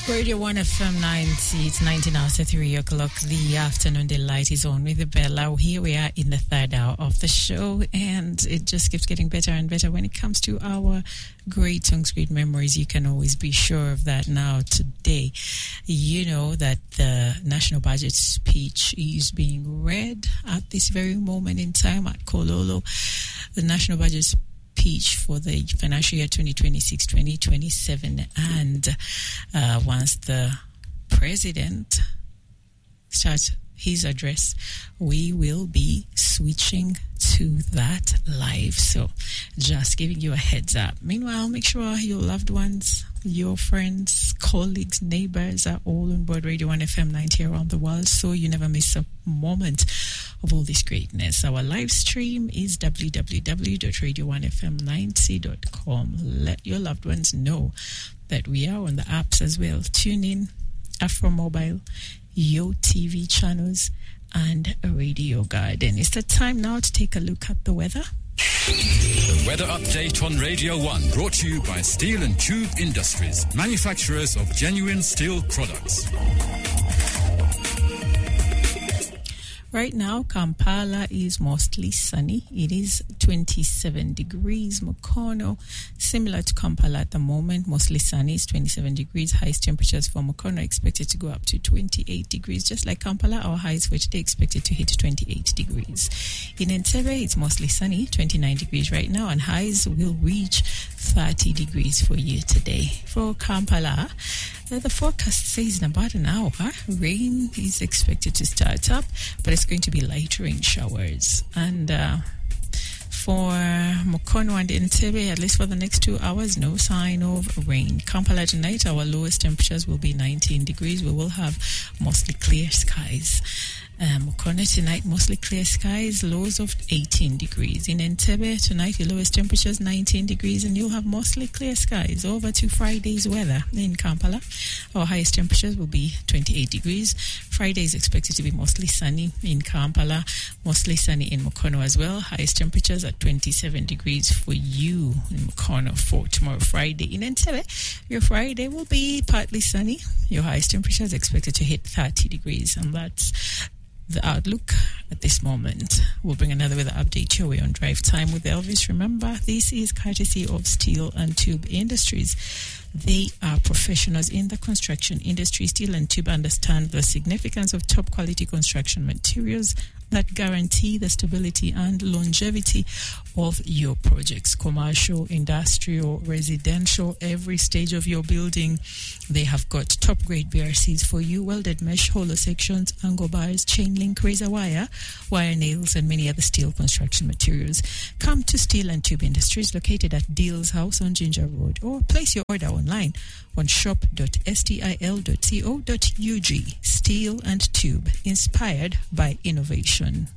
Radio 1 FM 90, it's 19 after 3 o'clock. The afternoon delight is on with Bella. Here we are in the third hour of the show, and it just keeps getting better and better when it comes to our great songs, great memories. You can always be sure of that now. Today, you know that the national budget speech is being read at this very moment in time at Kololo. The national budget speech for the financial year 2026-2027, and once the president starts his address, we will be switching to that live. So just giving you a heads up. Meanwhile, make sure your loved ones, your friends, colleagues, neighbors are all on board Radio 1 FM 90 around the world, so you never miss a moment of all this greatness. Our live stream is www.radio1fm90.com. Let your loved ones know that we are on the apps as well. Tune in, Afro Mobile, Yo TV channels, and Radio Garden. It's the time now to take a look at the weather. The weather update on Radio 1, brought to you by Steel and Tube Industries, manufacturers of genuine steel products. Right now, Kampala is mostly sunny. It is 27 degrees. Mukono, similar to Kampala at the moment, mostly sunny. It's 27 degrees. Highest temperatures for Mukono expected to go up to 28 degrees. Just like Kampala, our highs for today expected to hit 28 degrees. In Entebbe, it's mostly sunny, 29 degrees right now, and highs will reach 30 degrees for you today. For Kampala, the forecast says in about an hour, rain is expected to start up, but it's going to be light rain showers. And for Mukono and Entebbe, at least for the next 2 hours, no sign of rain. Kampala tonight, our lowest temperatures will be 19 degrees. We will have mostly clear skies. Mukono tonight, mostly clear skies, lows of 18 degrees. In Entebbe tonight, the lowest temperatures 19 degrees, and you'll have mostly clear skies. Over to Friday's weather in Kampala, our highest temperatures will be 28 degrees. Friday is expected to be mostly sunny in Kampala, mostly sunny in Mukono as well. Highest temperatures at 27 degrees for you in Mukono for tomorrow, Friday. In Entebbe, your Friday will be partly sunny. Your highest temperature is expected to hit 30 degrees, and that's the outlook at this moment. We'll bring another weather update your way on Drive Time with Elvis. Remember, this is courtesy of Steel and Tube Industries. They are professionals in the construction industry. Steel and Tube understand the significance of top quality construction materials that guarantee the stability and longevity of your projects. Commercial, industrial, residential, every stage of your building. They have got top grade BRCs for you, welded mesh, hollow sections, angle bars, chain link, razor wire, wire nails, and many other steel construction materials. Come to Steel and Tube Industries, located at Deal's House on Ginger Road, or place your order online on shop.stil.co.ug. Steel and Tube, inspired by innovation.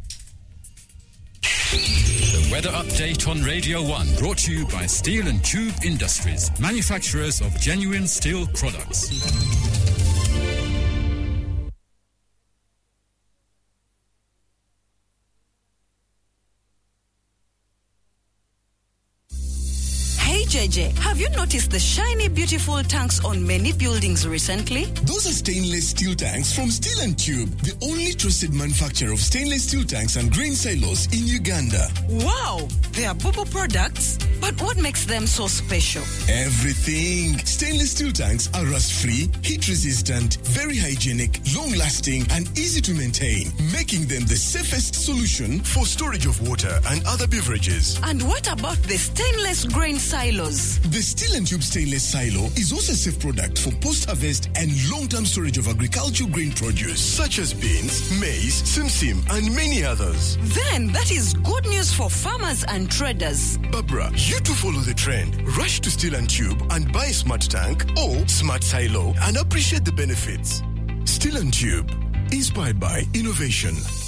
The weather update on Radio 1, brought to you by Steel and Tube Industries, manufacturers of genuine steel products. JJ, have you noticed the shiny, beautiful tanks on many buildings recently? Those are stainless steel tanks from Steel and Tube, the only trusted manufacturer of stainless steel tanks and grain silos in Uganda. Wow, they are Bobo products, but what makes them so special? Everything. Stainless steel tanks are rust-free, heat-resistant, very hygienic, long-lasting, and easy to maintain, making them the safest solution for storage of water and other beverages. And what about the stainless grain silos? The Steel and Tube stainless silo is also a safe product for post-harvest and long-term storage of agricultural grain produce, such as beans, maize, simsim, and many others. Then that is good news for farmers and traders. Barbara, you too follow the trend. Rush to Steel and Tube and buy a smart tank or smart silo and appreciate the benefits. Steel and Tube, inspired by innovation.